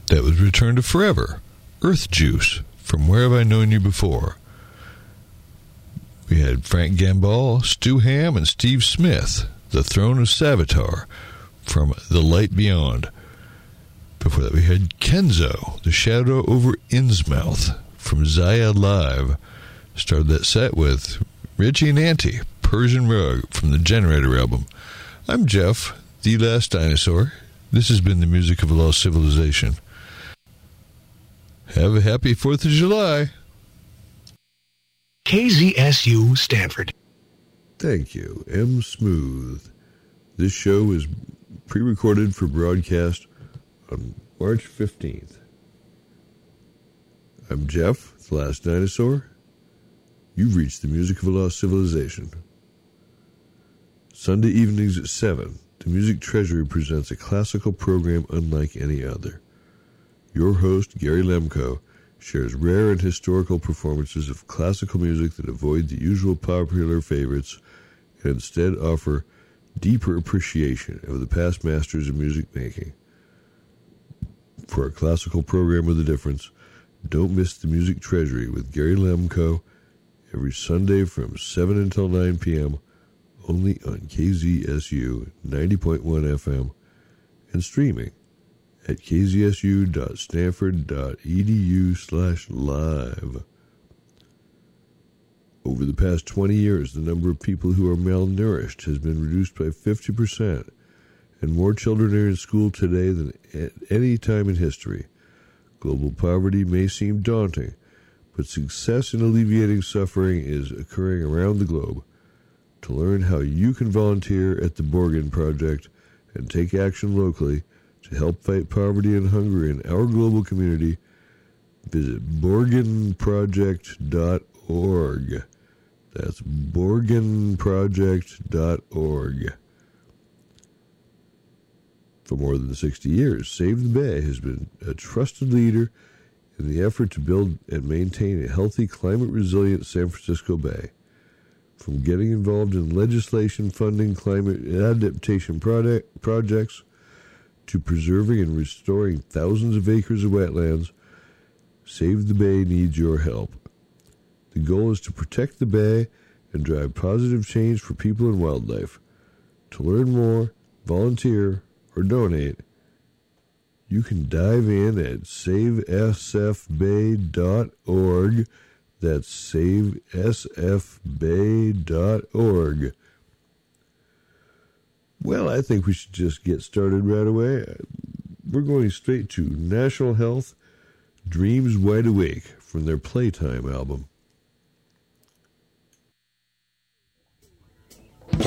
That was Return to Forever, Earth Juice, from Where Have I Known You Before. We had Frank Gambale, Stu Hamm, and Steve Smith, The Throne of Savitar, from The Light Beyond. Before that, we had Kenzo, The Shadow Over Innsmouth, from Zaya Live. Started that set with Richie and Auntie, Persian Rug, from the Generator album. I'm Jeff, the Last Dinosaur. This has been the music of a lost civilization. Have a happy 4th of July. KZSU Stanford. Thank you, M. Smooth. This show is pre-recorded for broadcast on March 15th. I'm Jeff, the Last Dinosaur. You've reached the music of a lost civilization. Sunday evenings at 7, the Music Treasury presents a classical program unlike any other. Your host, Gary Lemko, shares rare and historical performances of classical music that avoid the usual popular favorites and instead offer deeper appreciation of the past masters of music making. For a classical program with a difference, don't miss the Music Treasury with Gary Lemko every Sunday from 7 until 9 p.m. only on KZSU 90.1 FM and streaming at kzsu.stanford.edu/live. Over the past 20 years, the number of people who are malnourished has been reduced by 50%, and more children are in school today than at any time in history. Global poverty may seem daunting, but success in alleviating suffering is occurring around the globe. To learn how you can volunteer at the Borgen Project and take action locally to help fight poverty and hunger in our global community, visit borgenproject.org. That's borgenproject.org. For more than 60 years, Save the Bay has been a trusted leader in the effort to build and maintain a healthy, climate-resilient San Francisco Bay. From getting involved in legislation funding climate adaptation projects to preserving and restoring thousands of acres of wetlands, Save the Bay needs your help. The goal is to protect the bay and drive positive change for people and wildlife. To learn more, volunteer, or donate, you can dive in at savesfbay.org. That's savesfbay.org. Well, I think we should just get started right away. We're going straight to National Health, Dreams Wide Awake, from their Playtime album.